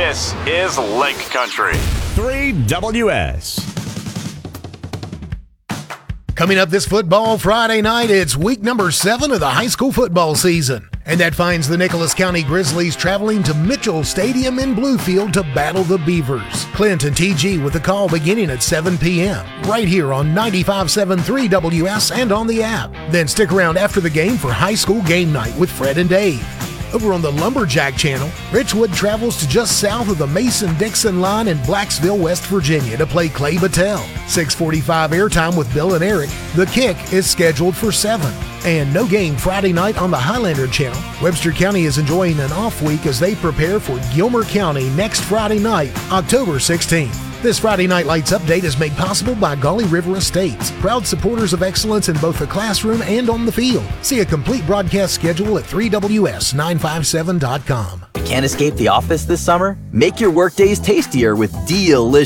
This is Lake Country. 3WS. Coming up this football Friday night, it's week number 7 of the high school football season. And that finds the Nicholas County Grizzlies traveling to Mitchell Stadium in Bluefield to battle the Beavers. Clint and TG with the call beginning at 7 p.m. right here on 95.7 3WS and on the app. Then stick around after the game for high school game night with Fred and Dave. Over on the Lumberjack channel, Richwood travels to just south of the Mason-Dixon line in Blacksville, West Virginia to play Clay Battelle. 6:45 airtime with Bill and Eric. The kick is scheduled for 7. And no game Friday night on the Highlander channel. Webster County is enjoying an off week as they prepare for Gilmer County next Friday night, October 16th. This Friday Night Lights update is made possible by Gauley River Estates, proud supporters of excellence in both the classroom and on the field. See a complete broadcast schedule at 3WS957.com. Can't escape the office this summer? Make your workdays tastier with delicious